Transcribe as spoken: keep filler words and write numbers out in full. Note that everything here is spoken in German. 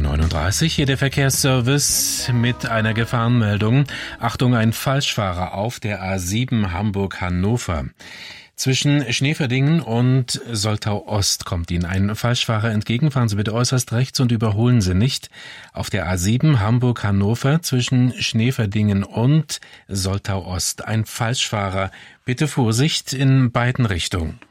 Uhr neununddreißig, hier der Verkehrsservice mit einer Gefahrenmeldung. Achtung, ein Falschfahrer auf der A sieben Hamburg-Hannover. Zwischen Schneeverdingen und Soltau-Ost kommt Ihnen ein Falschfahrer entgegen. Fahren Sie bitte äußerst rechts und überholen Sie nicht. Auf der A sieben Hamburg-Hannover zwischen Schneeverdingen und Soltau-Ost ein Falschfahrer. Bitte Vorsicht in beiden Richtungen.